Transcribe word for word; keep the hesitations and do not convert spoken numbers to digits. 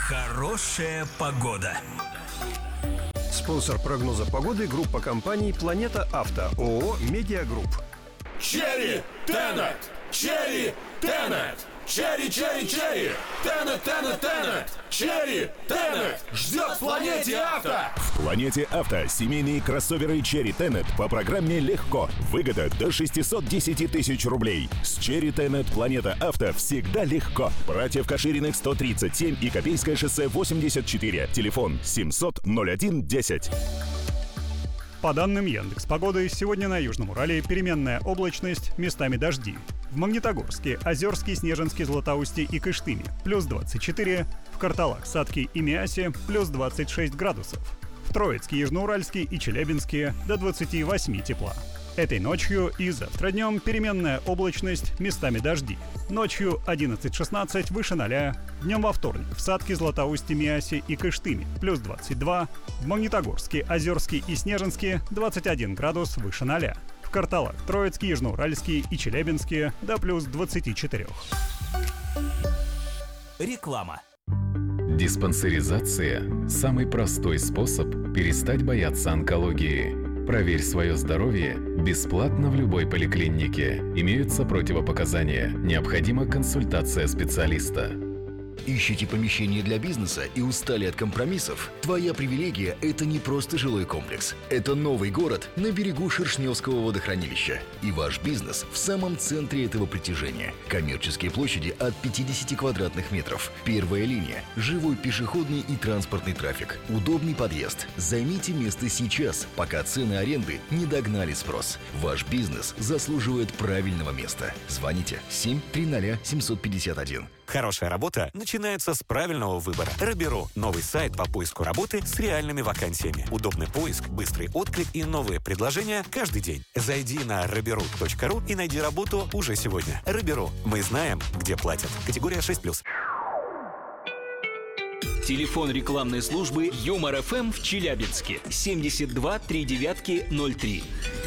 Хорошая погода. Спонсор прогноза погоды — группа компаний «Планета Авто», ООО «Медиагрупп». Черри Тенет! Черри Тенет! Черри, черри, черри! Тенет, Тенет, Тенет! Черри Тенет! Ждет в Планете Авто! В Планете Авто семейные кроссоверы Черри Тенет по программе «Легко». Выгода до шестьсот десять тысяч рублей. С Черри Тенет Планета Авто всегда легко. Братьев Кашириных сто тридцать семь и Копейское шоссе восемьдесят четыре. Телефон семьсот ноль один десять. По данным Яндекс.Погоды, сегодня на Южном Урале переменная облачность, местами дожди. В Магнитогорске, Озерске, Снежинске, Златоусте и Кыштыме плюс двадцать четыре, в Карталах, Сатке и Миасе плюс двадцать шесть градусов. В Троицке, Южноуральске и Челябинске до двадцати восьми тепла. Этой ночью и завтра днем переменная облачность, местами дожди. Ночью одиннадцать шестнадцать выше ноля. Днем во вторник в Сатке, Златоусте, Миасе и Кыштыме плюс двадцать два. В Магнитогорске, Озерске и Снежинске двадцать один градус выше ноля. В Карталах, Троицке, Южноуральске и Челябинске до плюс двадцати четырёх. Реклама. Диспансеризация – самый простой способ перестать бояться онкологии. Проверь свое здоровье бесплатно в любой поликлинике. Имеются противопоказания. Необходима консультация специалиста. Ищете помещение для бизнеса и устали от компромиссов? Твоя привилегия – это не просто жилой комплекс. Это новый город на берегу Шершневского водохранилища. И ваш бизнес в самом центре этого притяжения. Коммерческие площади от пятидесяти квадратных метров. Первая линия. Живой пешеходный и транспортный трафик. Удобный подъезд. Займите место сейчас, пока цены аренды не догнали спрос. Ваш бизнес заслуживает правильного места. Звоните семь триста семьсот пятьдесят один. Хорошая работа начинается с правильного выбора. Роберо – новый сайт по поиску работы с реальными вакансиями. Удобный поиск, быстрый отклик и новые предложения каждый день. Зайди на роберо точка ру и найди работу уже сегодня. Роберо. Мы знаем, где платят. Категория шесть плюс. Телефон рекламной службы Юмор ФМ в Челябинске семьдесят два три девятки ноль три.